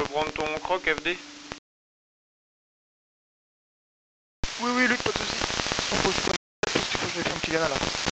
prendre ton croc, FD? Oui, oui, Luc, pas de soucis. De toute façon, faut que je prenne la piste, il faut que je fasse un petit gana là.